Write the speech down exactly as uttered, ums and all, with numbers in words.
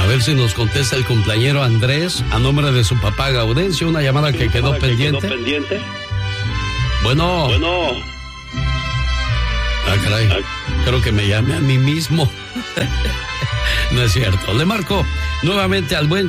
ver si nos contesta el cumpleañero Andrés a nombre de su papá Gaudencio, una llamada que quedó pendiente. quedó pendiente. Bueno. Bueno. Ah, caray. Creo que me llame a mí mismo. No es cierto. Le marco nuevamente al buen